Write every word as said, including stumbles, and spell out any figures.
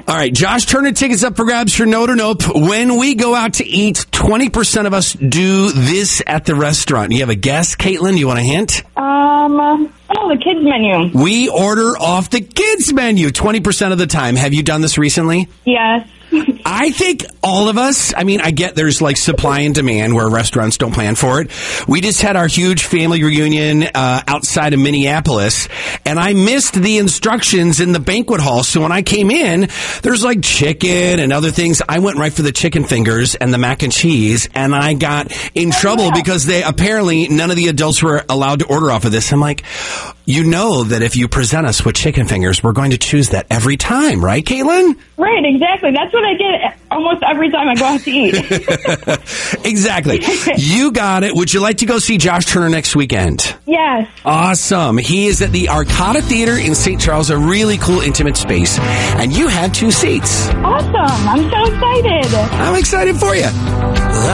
All right, Josh Turner tickets up for grabs for Note or Nope. When we go out to eat, twenty percent of us do this at the restaurant. You have a guess, Caitlin? You want a hint? Um, oh, the kids menu. We order off the kids menu twenty percent of the time. Have you done this recently? Yes. I think all of us, I mean, I get there's like supply and demand where restaurants don't plan for it. We just had our huge family reunion uh, outside of Minneapolis, and I missed the instructions in the banquet hall. So when I came in, there's like chicken and other things. I went right for the chicken fingers and the mac and cheese, and I got in oh, trouble yeah. because they apparently none of the adults were allowed to order off of this. I'm like, you know that if you present us with chicken fingers, we're going to choose that every time, right, Caitlin? Right, exactly. That's what I get almost every time I go out to eat. Exactly. You got it. Would you like to go see Josh Turner next weekend? Yes. Awesome. He is at the Arcata Theater in Saint Charles, a really cool, intimate space. And you have two seats. Awesome. I'm so excited. I'm excited for you.